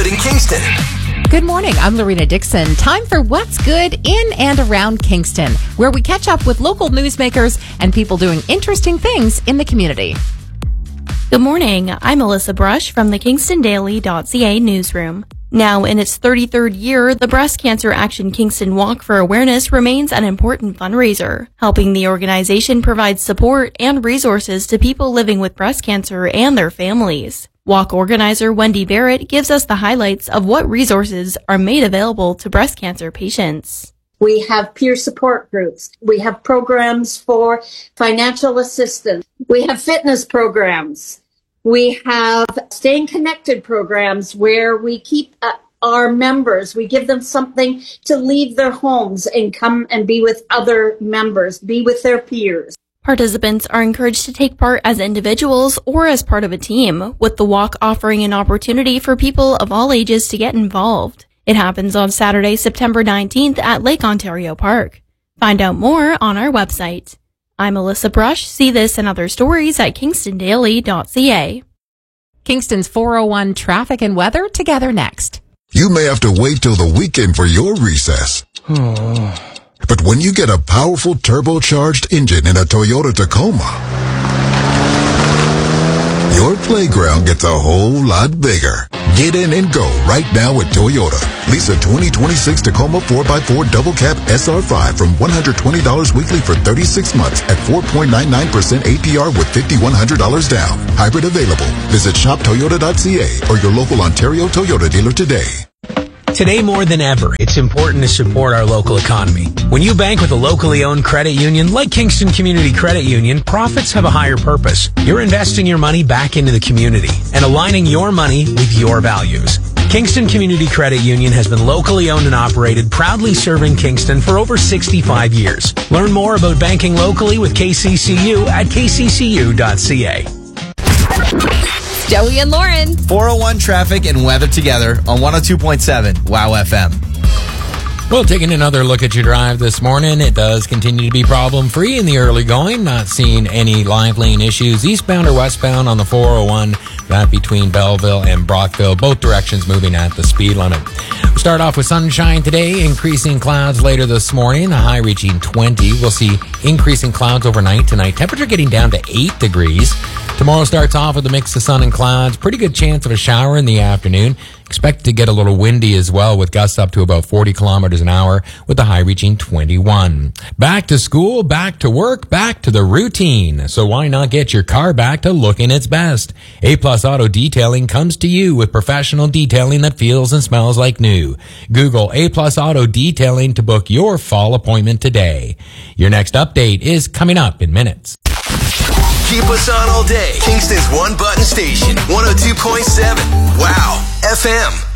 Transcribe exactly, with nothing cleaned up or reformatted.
good in Kingston? Good morning. I'm Lorena Dixon. Time for What's Good in and around Kingston, where we catch up with local newsmakers and people doing interesting things in the community. Good morning. I'm Alyssa Brush from the Kingston Daily dot C A newsroom. Now in its thirty-third year, the Breast Cancer Action Kingston Walk for Awareness remains an important fundraiser, helping the organization provide support and resources to people living with breast cancer and their families. Walk organizer Wendy Barrett gives us the highlights of what resources are made available to breast cancer patients. We have peer support groups. We have programs for financial assistance. We have fitness programs. We have staying connected programs where we keep uh, our members. We give them something to leave their homes and come and be with other members, be with their peers. Participants are encouraged to take part as individuals or as part of a team, with the walk offering an opportunity for people of all ages to get involved. It happens on Saturday, September nineteenth at Lake Ontario Park. Find out more on our website. I'm Alyssa Brush. See this and other stories at Kingston Daily dot C A. Kingston's four oh one traffic and weather together next. You may have to wait till the weekend for your recess. Oh. But when you get a powerful turbocharged engine in a Toyota Tacoma, your playground gets a whole lot bigger. Get in and go right now at Toyota. Lease a twenty twenty-six Tacoma four by four Double Cab S R five from one hundred twenty dollars weekly for thirty-six months at four point nine nine percent A P R with five thousand one hundred dollars down. Hybrid available. Visit shop toyota dot C A or your local Ontario Toyota dealer today. Today more than ever, it's important to support our local economy. When you bank with a locally owned credit union like Kingston Community Credit Union, profits have a higher purpose. You're investing your money back into the community and aligning your money with your values. Kingston Community Credit Union has been locally owned and operated, proudly serving Kingston for over sixty-five years. Learn more about banking locally with K C C U at k c c u dot c a. Joey and Lauren. four oh one traffic and weather together on one oh two point seven WOW F M. Well, taking another look at your drive this morning, it does continue to be problem-free in the early going. Not seeing any live lane issues, eastbound or westbound on the four oh one, that between Belleville and Brockville, both directions moving at the speed limit. We start off with sunshine today, increasing clouds later this morning, the high reaching twenty. We'll see increasing clouds overnight tonight, temperature getting down to eight degrees. Tomorrow starts off with a mix of sun and clouds. Pretty good chance of a shower in the afternoon. Expect to get a little windy as well, with gusts up to about forty kilometers an hour, with the high reaching twenty-one. Back to school, back to work, back to the routine. So why not get your car back to looking its best? A-Plus Auto Detailing comes to you with professional detailing that feels and smells like new. Google A-Plus Auto Detailing to book your fall appointment today. Your next update is coming up in minutes. Keep us on all day. Kingston's one button station, one oh two point seven WOW F M.